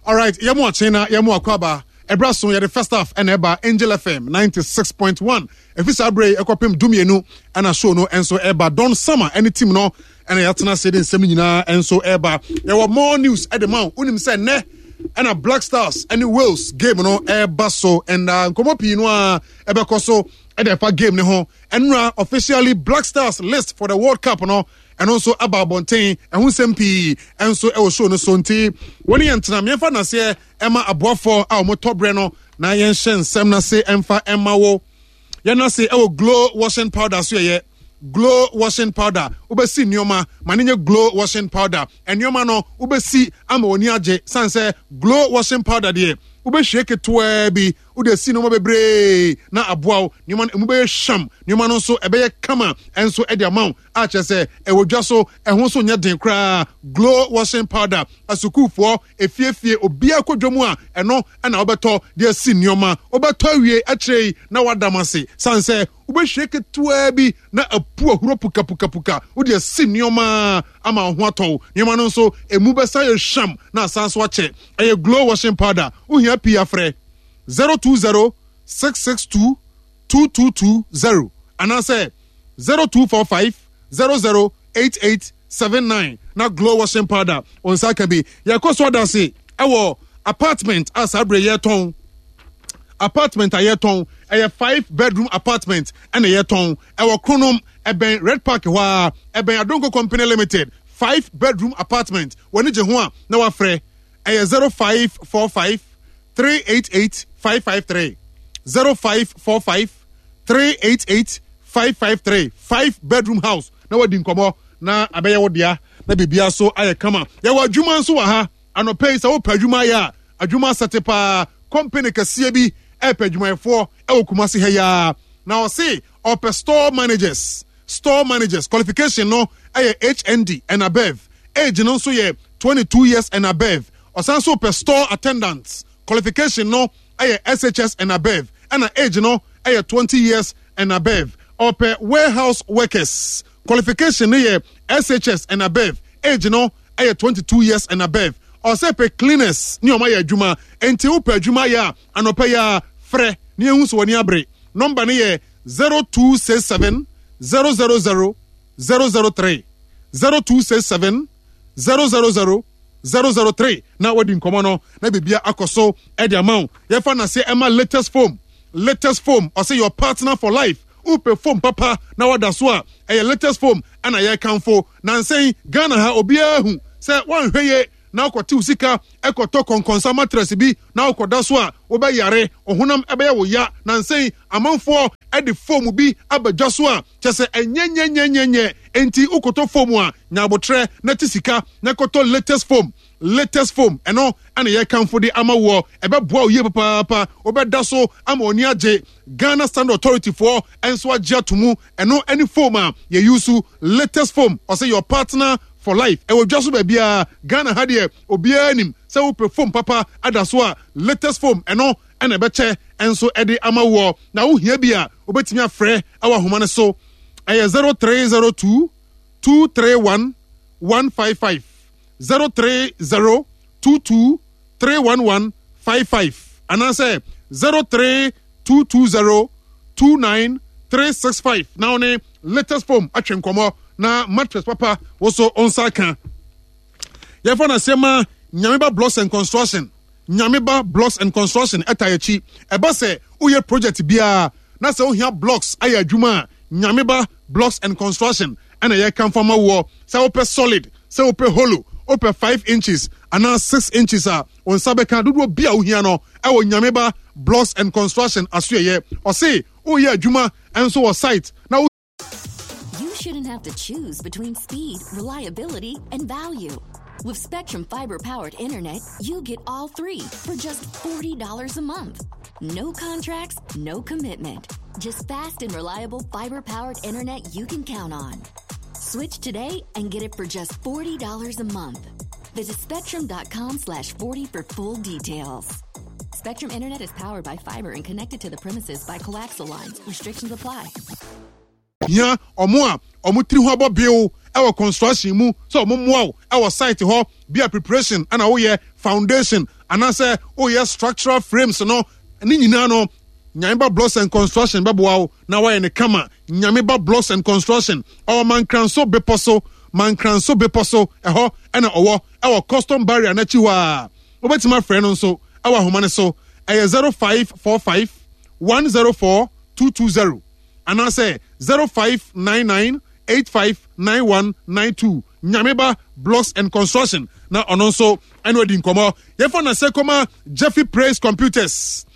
All right, yemu achina, yemu akwaba. Ebraso ya the first half and eba Angel FM 96.1. If it's a break, ekopim dumienu and a show no and so eba Don Summer any team no and yatna said in seminar and so eba. There were more news at the mount. Unim said ne and a Black Stars and the Wales game no eba so and komopi no eba koso at the game ne ho and officially Black Stars list for the World Cup no. And also about Bontain and who sempi and so I show no sonti when you enter me fa na say Emma Abuafo a mo top breno na yen shen sem na say emfa Emma wo ye na say e glow washing powder so ye glow washing powder ubesi nioma manenye glow washing powder and nioma no ubesi ama oni age san say glow washing powder de ubehwe ketwa bi ude si no bebre na aboa nioma emu sham nioma no so ebeye kama enso e de amount a chese e wodwa so e ho so nya den kra glow washing powder asukufo efiefie obia kodwomu a eno na obeto de si nioma obeto awie akyerei na wadamase sanse ubehwe ketwa bi na apu ahuro puka ude si nioma ama ho ato nioma no so emu besa ye sham na sanso ache e glow washing powder uhia pia frɛ 020-662-2220 and I say 0245-008879 na glow washing powder on Sakabi yakoso da say ewo apartment as abre yeton apartment a yeton a 5-bedroom apartment and a yeton ewo kronom eben Red Park wa eben Adonko Company Limited 5-bedroom apartment woni je ho a na wa frɛ 0545 388-553 0545-388-553 5-bedroom house na wadi nkomo na abeye wodia na bibia so aye kama ya wadwuma nso wa ha anopei sa wo padwuma ya adwuma satepa company kase bi e padwumayefo e okumase ha ya na o say op store managers qualification no aye HND and above age no so ye 22 years and above osanso per store attendants qualification no aye SHS and above and age no aye 20 years and above or per warehouse workers qualification no ye SHS and above age no aye 22 years and above or say per cleaners ni o ma ya adwuma enti wo per adwuma ya anopa ya frɛ ni ehun so woni abre number ni ye 0267 000 003 0267 000 003 na wadi nkomo no na bibia akoso e de amount ye fa na say ema latest foam or say your partner for life upe foam papa na wada so a e latest foam ana ye kanfo na nsen Ghana ha obia hu say wan hweye na akote usika ekoto konkonsa mattress bi na akoda so a wo be yare ohunam ebe ye wo ya na nsen amanfo e de foam bi abadwa so a chese enyenyenyenyenye enti ukoto foam a nyabotre na tisika na koto latest foam eno ana ye kanfo de amawo ebe boa oye papa obeda so ama oni age Ghana Standard Authority for enso agye atomu eno any foam a ye use latest foam or say your partner for life e wo dwaso ba bia Ghana ha de obia anim say wo perform papa adaso a latest foam eno ana beche enso ede amawo na wo hia bia obetimi afrɛ awa homa ne so 0302 231 155 03022311155 and I say 032202935 now ne latest form atwenkomo na mattress papa also on saka ye for na sema Nyameba Blocks and Construction etayechi eba se uye project bia na se ohia blocks aya adwuma Nyameba Blocks and Construction ana ye kan fama wo se ope solid se ope hollow ope 5 inches and 6 inches on sabeka dodo bia ohia no e wo Nyameba Blocks and Construction asuye o say uye adwuma enso wo site na you shouldn't have to choose between speed, reliability, and value. With Spectrum fiber-powered internet, you get all three for just $40 a month. No contracts, no commitment. Just fast and reliable fiber-powered internet you can count on. Switch today and get it for just $40 a month. Visit spectrum.com/40 for full details. Spectrum Internet is powered by fiber and connected to the premises by coaxial lines. Restrictions apply. hia omo a omo tiri ho abobio ewo construction mu so omo moa ewo site ho bia preparation ana wo ye foundation ana say wo ye structural frames no ni nyina no Nyameba Blocks and Construction beboa na wa ye ne kama Nyameba Blocks and Construction o mankranso beposo eho ena owo ewo custom barrier na chi wa obetima frɛ no nso ewo ahoma ne so 0545 104 220 and I say 0599 859192 Nyameba Blocks and Construction na ononso eno di nkomo yefo na se koma Jeffy Praise Computers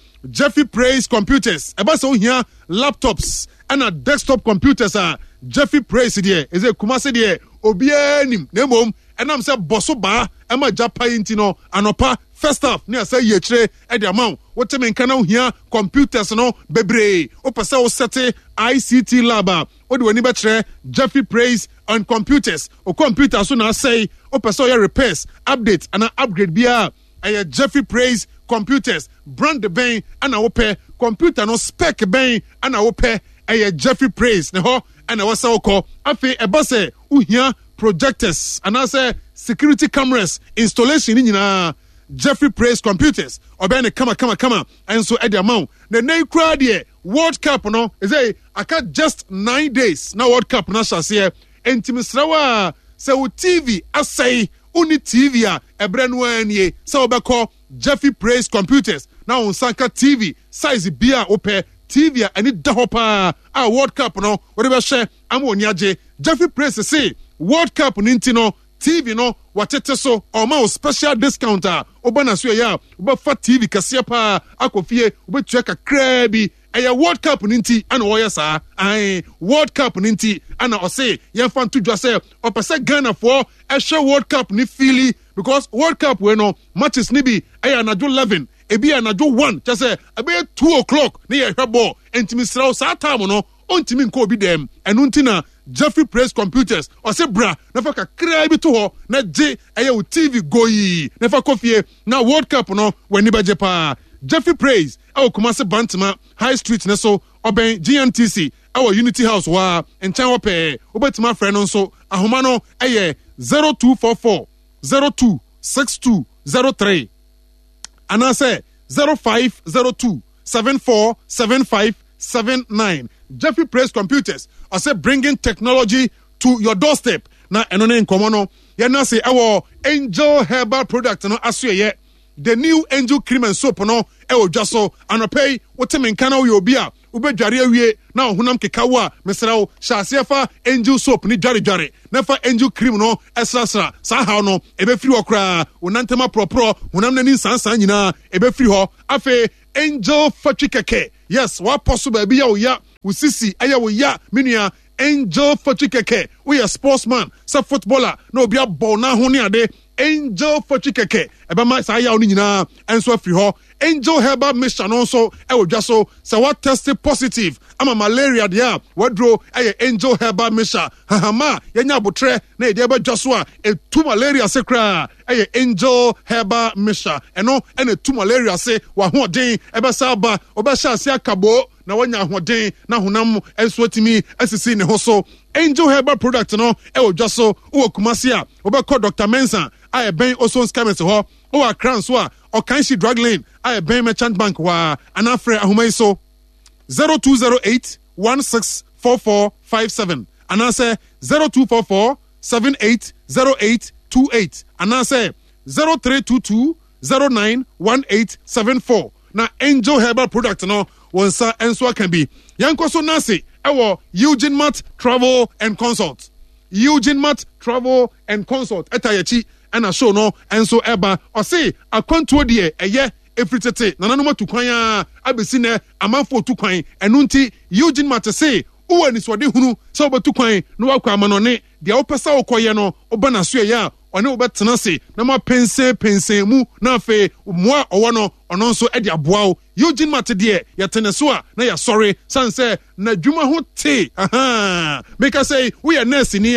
eba so hia laptops and a desktop computers Jeffy Praise there is a kumase there obia nim na mom enam se boso ba ema japa intino anopa first half ne say yechre e de amount what me nka na hia computers no bebre o pese o sete ICT lab o de wani betre Jeffy Praise on computers o computer so na say o pese o repairs update and upgrade bia a Jeffy Praise Computers brand the ben and a pay computer no spec ben and a pay a Jeffy Praise ne ho and a wasa oko afi e base uhia projectors and I say security cameras installation ni nyina Jeffy Praise Computers obey kama and so at the amount the name crowd here World Cup no is a aka just 9 days now World Cup na shase entimisrawa say TV asay uni TV a ebrenu anie say obekọ Jeffy Praise Computers now on Sanka TV size bia ope TV ani dahopa a World Cup no whatever share amoniaje Jeffy Praise say World Cup nintino TV no watete so o ma special discount obana so ya obafa TV kase pa akofie obetua kakra bi eya World Cup ninti ana oya sa ai World Cup ninti ana o say yemfa to dwa say opese Ghana for ehwe World Cup ni fili because World Cup we no matches ni bi eya anajo 11 ebi anajo 1 just say ebe 2 o'clock ni ye hwebo entimi sraw sa time no ontimi nko obi dem enu ntina Jeffy Praise Computers or say bra na fa kakra bi to ho na je eya o TV goyi na fa kofie na World Cup no wani baje pa Jeffy Praise awo Kumasi Bantama High Street ne so oben GNTC awo Unity House wa enchan wo pe obetima frɛ no nso ahoma no eye 0244 026203 and I say 0502 747579 Jeffy Praise Computers I say bringing technology to your doorstep na enone nkomo no ye na say awo Angel Herbal Product no asoye the new Angel Cream and Soap no dwaso anopay woteme nka na wo obi a ubedware awie na honam kekawa mesrawo shasefa Angel Soap ni dware na fa Angel Cream no esrasra sa ha no ebefiri okra onantema propro honam nani sansan nyina ebefiri ho afe Angel Fatwi keke yes wa possible bi ya wo ya usisi aya wo ya menua Angel Fatwi keke we a sportsman sa footballer na obi abọ na ho ne ade Angel Fatwi keke eba ma sa ya oni nyina enso afiri ho Angel Herbal Mixture no so dwaso say what tested positive ama malaria dia wadro Angel Herbal Mixture hahama yenya abotre na ede eba dwaso a etu malaria sekra Angel Herbal Mixture eno ene tu malaria se wa hoden eba sa ba obesha se akabo na wanya hoden na honam enso timi asisi ne ho so Angel Herbal Product no dwaso wo Kumasi a obekọ Dr. Mensa I ben also scammers ho o akran so a o kanshi drug lane I ben merchant bank wa anafre ahomai so 0208 164457 and I say 0244 780828 and I say 0322 091874 na Angel Herbal Product no wonsa enso can be yanko so nasi ewo Eugene Matt Travel and Consult etayachi ana show no enso eba o say akwantuo de eye efritete nananoma tukwan a abesi ne amanfo tukwan enu nti Eugene Matt say uwani so de hunu so obetukwan no wakwa amanone de opesa okoye no obana so ya one obetena se na ma pense mu na afe moa owo no ono nso ede aboa Eugene Matt de yetene so a na ya sorry san say na dwuma ho te aha make say we are nurse ni a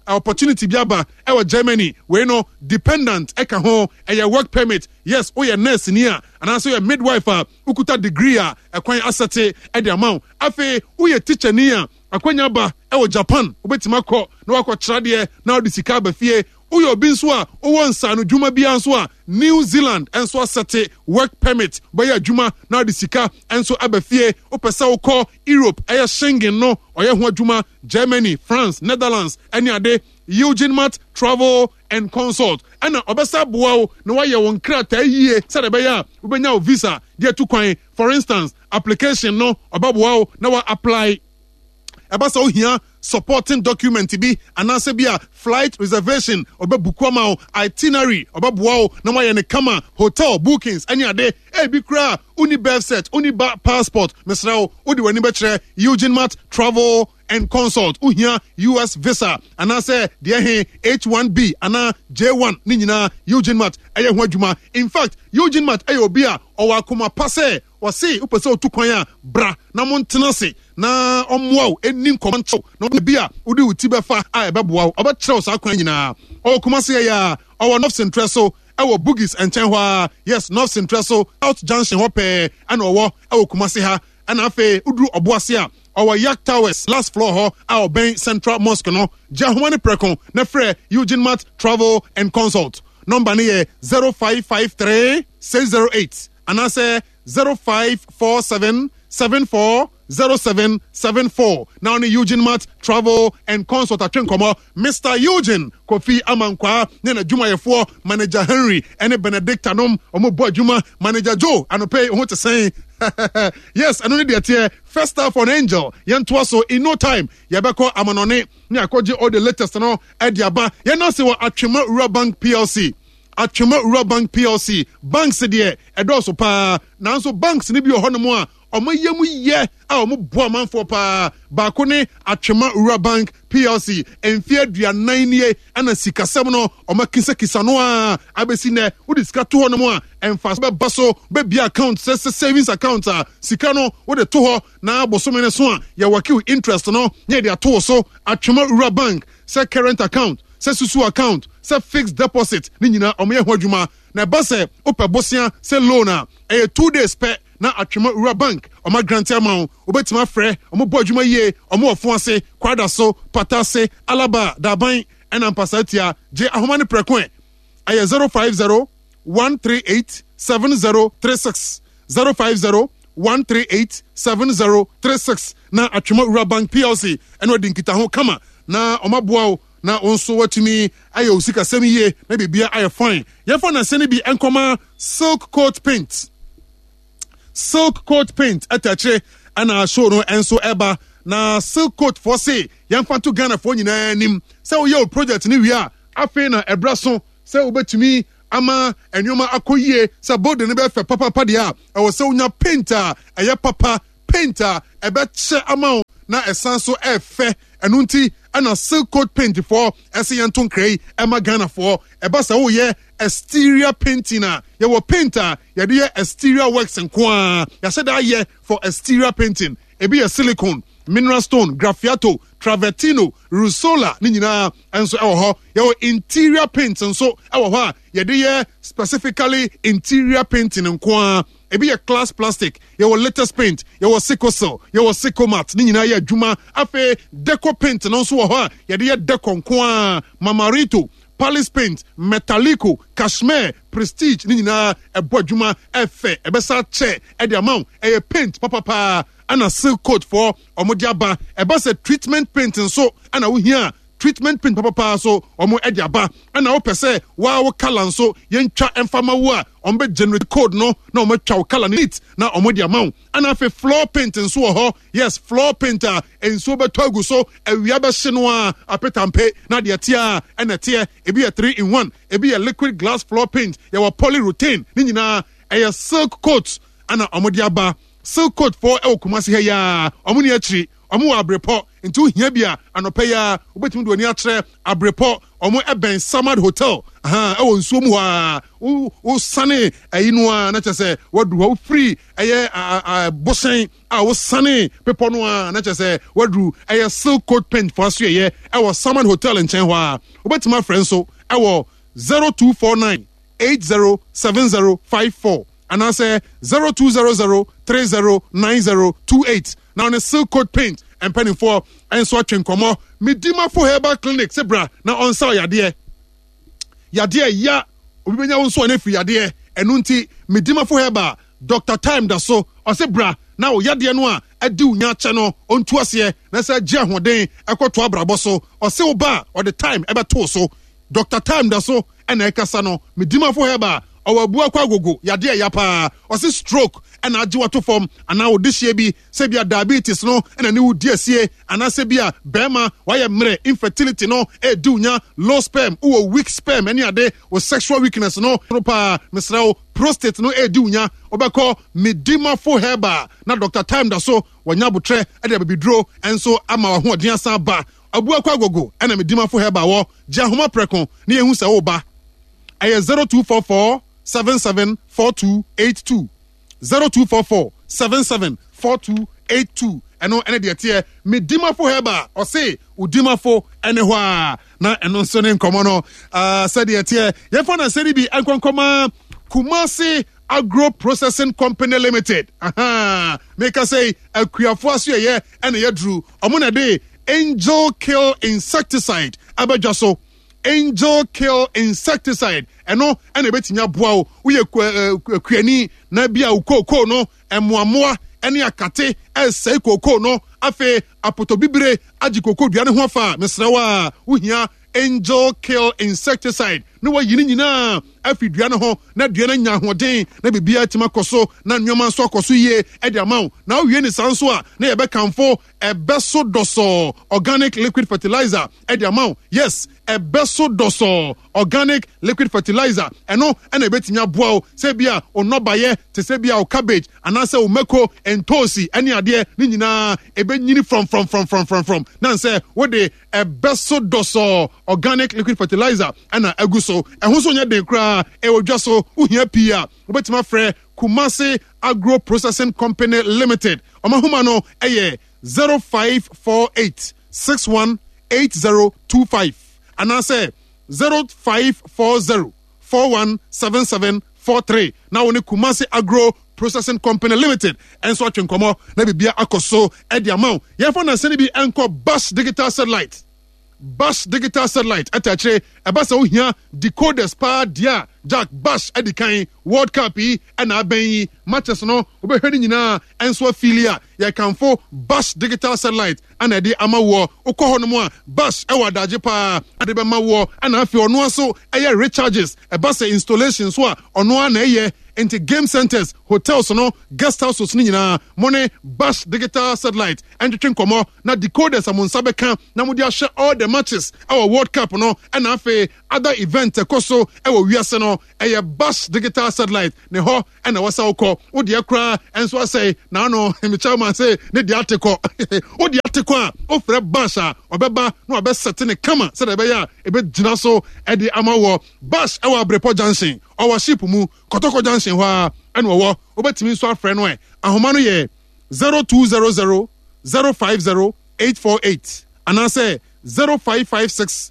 opportunity biaba ewa Germany we no dependent eka ho eye work permit yes o ye nurse ni a anaso ye midwife a ukuta degree a ekwan asete e de amount afi o ye teacher ni a akwanya ba ewa Japan obetima kɔ na wakɔ trade na odi sika ba fie uyo obi nso a owo nsa no dwuma bia nso a New Zealand enso asete work permit boya dwuma na odi sika enso abafie opesa ukɔ Europe eya Schengen no oye ho dwuma Germany, France, Netherlands any ade Eugene Mat Travel and Consult ana obesa boa na waye won krata yie sade beya ubenya visa dia tu kwan for instance application no obaboa na wa apply ebasa ohia supporting document bi anase bia flight reservation obebukwama itinerary obaboa na waye ne kama hotel bookings any ade bi kra uni birth set uni passport mesrao odi wani betre Eugene Mat Travel and Consult uhia US visa anase de he H1B ana J1 ni nyina Eugene Mat eye ho adwuma in fact Eugene Mat eye obi a owa akoma pase wasi upese otukwan a bra na montena se na omwo enim komancho na obi a odi uti befa a ebeboa obekere osa kwan nyina okuma se ya owo North Central so ewo Bugis enchenhwa yes North Central so South Junction hope ana owo ewo kumase ha ana afa uduru oboase a our Yak Towers last floor ho our Ben Central Mosque no jahomane prekon na frɛ Eugene Mat Travel and Consult number ne 0553 608 anase 0547 740774 now ni Eugene Mat Travel and Consult atwenkomo Mr. Eugene Kofi Amankwa ne na dwumayefo manager Henry ene Benedict anom omo bo adwuma manager Joe anope ho te sen yes I don't need the first half on Angel yentoa so in no time yebeko amanone ni akoje all the latest no ediaba ye no se wa Atwema Ura Bank PLC Atwema Ura Bank PLC banks de edoso pa nanso banks ni bi ohonomo a omayemu ye a omo bo amanfo pa ba ko ne Atwema Ura Bank PLC enfie aduanan nie ana sikasem no omakisa no a abesi ne udi sika to honomo a emfa be baso be bia account savings account a sika no wo de to ho na bosome ne so a ye wakiu interest no nye de ato so Atwema Ura Bank say current account say susu account say fixed deposit ni nyina omo ye ho adwuma na ba se ope bosia say loan a 2 days pe na Atwema Ura Bank oma grant amount obetima frɛ omo bo adwuma yie omo ofo ase kwada so patase alaba daban ena mpasatia je ahomane prekon aye 050 138 7036 050 138 7036 na Atwema Ura Bank PLC eno dinkita ho kama na omaboa na onso watumi aye osika semiye na bibia aye fine ye for na sene bi enkoma silk coat paint atache ana show no enso eba na silk coat for say yamfa to Ghana for nyina nim say wo ye project ni wi a afi na ebraso say obetumi ama enyoma akoyie say board ne be fe papa de a e wo say unya painter eye papa painter ebe che ama na esanso efe enunti ana silk coat paint for ese yanton krei ema Ghana for eba say wo ye exterior painting a ye wo painter ye de exterior works nko ya said that ye for exterior painting e be a silicone mineral stone graffiato travertino rusola ni nyina enso ewo ho ye wo interior paint nso ewo ho a ye de specifically interior painting nko e be a class plastic ye wo latest paint ye wo sickle ye wo sicklemat ni nyina ye adwuma afi deco paint no nso wo ho a ye de deco nko mamarito Palace Paint, Metallico, Cashmere, Prestige, ni nyina ebo adwuma efe ebesa che e de amount e paint papa ana silk coat for omodiaba ebesa treatment paint nso ana wo hia treatment paint papa so omo e de aba ana wo pese wa wo color nso yentwa emfama wo a ombe generate code no na omo twa color neat na omo de amount ana fe floor paint nso ho yes floor painter enso be togu so awia be hye no a apetampe na de tia ena tie e be a 3-in-1 e be a liquid glass floor paint ya wa polyurethane ni nyina silk coat ana omo de aba silk coat for Kumasi ya omuni achiri ɔmo wɔ Abrepɔ nti wohia bi a anɔpɛ yi a wobɛtumi de w'ani akyerɛ Abrepɔ ɔmo ɛbɛn Samad Hotel ɛwɔ nsuo mu hɔ a wosane ayi no a na kyerɛ sɛ wadu hɔ wofiri ɛyɛ bohyɛn a wosane pepɔ no a na kyerɛ sɛ wadu ɛyɛ Silk Coat Paint fa so ɛyɛ ɛwɔ Samad Hotel nkyɛn hɔ a wobɛtumi afrɛ nso ɛwɔ 0249 807054 anaasɛ 0200309028 na on Silk Coat Paint mpanimfoɔ nso atwe nkɔmmɔ Medimafo Herbal Clinic sebra na ɔnsa yadeɛ ya obi benya wo nso ɔne firi yadeɛ ɛno nti Medimafo Herbal Dr. Time da so ɔse bra na wo yadeɛ no a adi wo nya kyɛ no ɔntu aseɛ na sɛ gye ahoɔden ɛkɔto abrabɔ so ɔse wo ba ɔde time ɛbɛtoo so Dr. Time da so ɛna ɛkasa no Medimafo Herbal ɔwɔ abua kwa agogo yadeɛ ya paa ɔse stroke ɛna agye wato fam anaa wode hyia bi sɛ bia diabetes no ɛna ne wodi asie anaa sɛ bia bɛrima wayɛ mmerɛ infertility no ɛdi wonya low sperm wowɔ weak sperm ɛne ade wo sexual weakness no paa mesrɛ wo prostate no ɛdi wonya wobɛkɔ Medimafo Herbal na Dr. Time da so wɔnya abotrɛ ɛde abibiduro ɛnso ama wahoɔden asan ba abua kwa agogo ɛna Medimafo Herbal wɔ gye ahoma prɛko ne yɛhu sɛ woba ɛyɛ 0244 774282 0244-774282 ɛno ɛne deɛ teɛ Medimafo Herbal ɔse udimafo ɛne hɔ a na ɛno nso ne nkɔmmɔ no sɛdeɛ teɛ yɛfa na sɛde bi ɛnkɔnkɔma Kumasi Agro Processing Company Limited meka sɛ akuafo aso yɛ ɛne yɛduru ɔmo na de Angel Kill Insecticide abɛdwa so Angel Kill Insecticide ɛno ɛna ɛbɛtumi aboa wo woyɛ kuani na bia wo kookoo no ɛmoamoa ɛne akate ɛsɛe kookoo no afei apotobibire agye kookoo dua ne ho afa mesrɛ wo a wohia Angel Kill Insecticide ne wayi ne nyinaa afi dua ne ho na dua no nya ahoɔden na biribiara tumi akɔ so na nneɛma nso akɔ so yie ɛde ama wo na wowie ne saa nso a na yɛbɛkamfo ɛbɛso dɔsɔ organic liquid fertilizer ɛde ama wo yes ɛbɛso dɔsɔ organic liquid fertilizer ɛno ɛna ɛbɛtumi aboa wo sɛ bia ɔnɔbayɛ te sɛ bia wo cabbage anaasɛ wo mako ntoosi ɛne adeɛ ne nyinaa ɛbɛnyini from na sɛ wode ɛbɛso dɔsɔ organic liquid fertilizer ɛna agu so ɛho so nyɛ den koraa ɛwɔ dwa so wohia pii a wobɛtumi afrɛ Kumasi Agro Processing Company Limited ɔmahoma no ɛyɛ 0548618025 anaasɛ 0540417743 na wo ne Kumasi Agro Processing Company Limited ɛnso atwe nkɔmmɔ na bibia akɔ so ɛde ama wo yɛmfa na sɛne bi ɛnkɔ Bash Digital Satellite ɛtɛkyerɛ ɛba sɛ wohia decoders paa dia Jack Bash ɛdikan World Cup yi ɛna abɛn yi matches no wobɛhwɛ ne nyinaa ɛnso afili a yɛkamfo Bash Digital Satellite ɛna ɛde ama woɔ wokɔ hɔ no mu a Bash ɛwɔ adagye paa ɛde bɛma woɔ ɛna afei ɔnoa so ɛyɛ recharges ɛba sɛ installation so a ɔnoa na ɛyɛ into game centers, hotels, no guest houses, ni nyina money Bash Digital Satellite entwetwe nkɔmmɔ na decoders amonsabekan na mudi ahye all the matches our World Cup no and afe other event ekoso ewo wiase no eye Bash Digital Satellite ne ho and wasa ukɔ wodi akra enso asɛ na no me chairman say ne di ateko wodi ateko a ofre Bash a obeba na obesete ne kama sɛ da bɛya ebe gyina so e di amawo Bash ewo Abrepɔ Junction our ship mu Kotoko Junction hɔ a ɛna wɔwɔ wobɛtumi nso afrɛ no ɛ ahoma no yɛ 0200 050 848 anaasɛ 0556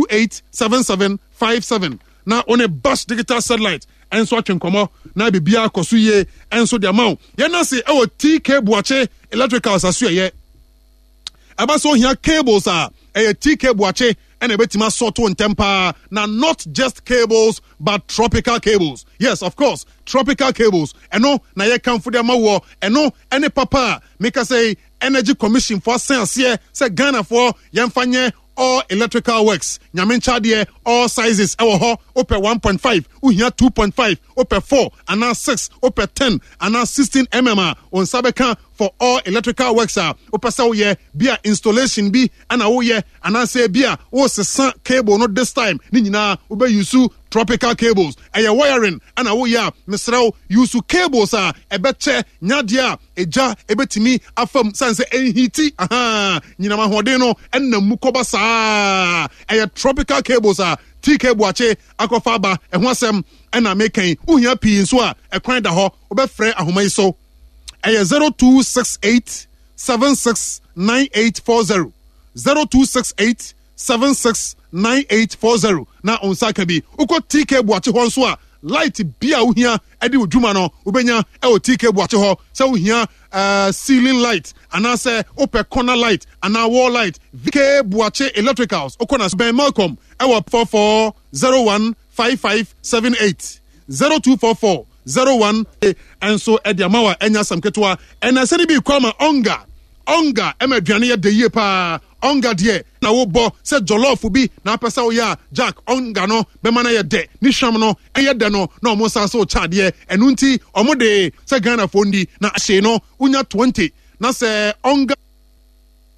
287757 na one Bash Digital Satellite ɛnso atwe nkɔmmɔ na bibia akɔ so yie ɛnso de ama wo yɛna se ɛwɔ TK Buache Electricals aso ɛyɛ aba so ohia cables a ɛyɛ TK Buache and a bit sort to temper now not just cables but tropical cables. Yes, of course, tropical cables. And no, na ye come for them war. And no, any papa make us say Energy Commission for science here. Say Ghana for yamfanye all electrical works. Nyamincha die all sizes. Our ho ope 1.5, uhia 2.5, ope 4, and now 6, ope 10, and now 16 mm on Sabeka for all electrical works. Ope sa ye bia installation bi and a ye and I say bia o se cable not this time. Ni nyina ube yusu tropical cables ɛyɛ wiring ana woyɛ mesrɛw use cables a ɛbɛkyɛ nyadeɛ a ɛgya ɛbɛtumi afam sanse ɛnhiti nyinam ahoɔden no ɛnam mu kɔba saa ɛyɛ tropical cables a TK Boache akɔfa ba ɛho asɛm ɛna mekan wohia pii nso a ɛkwan da hɔ wobɛfrɛ ahoma yi so ɛyɛ 0268 769840 0268 769840 na onsaka bi uko TK Boache hɔ nso a light bia wohia ɛde odwuma no wobɛnya ɛwɔ TK Boache hɔ sɛ wohia ceiling light anase ope corner light ana wall light TK Boache Electricals okona Ben Malcolm ɛwɔ 44015578 0244 ɛnso ɛde amawa ɛnya samketoa ɛna sɛde bi kwama onga ɛmaduane yɛ de yie paa onga deɛ na wobɔ sɛ jollof bi na apɛsɛ wo ya jack onga no bɛma na yɛ de ni hwam no ɛyɛ de no na ɔmo san so chadeɛ ɛno nti ɔmo de sɛ Ghana fondi na ahye no unya 20 na sɛ onga